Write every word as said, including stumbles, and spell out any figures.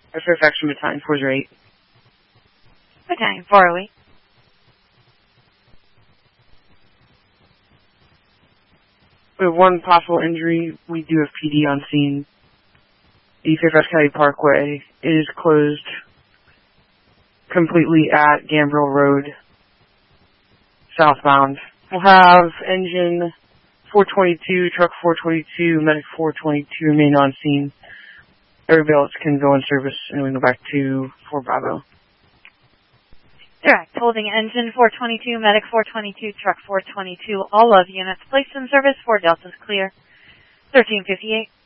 Fairfax from Battalion four zero eight. Battalion four oh eight. We have one possible injury. We do have P D on scene. The Fairfax County Parkway is closed completely at Gambrill Road, southbound. We'll have engine four twenty-two, truck four twenty-two, medic four twenty-two remain on scene. Everybody else can go in service, and we can go back to Fort Bravo. Direct, holding engine four twenty-two, medic four twenty-two, truck four twenty-two, all of units placed in service. four Delta's clear. thirteen fifty-eight.